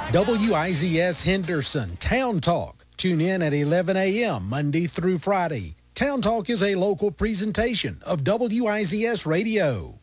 WIZS Henderson Town Talk. Tune in at 11 a.m. Monday through Friday. Town Talk is a local presentation of WIZS Radio.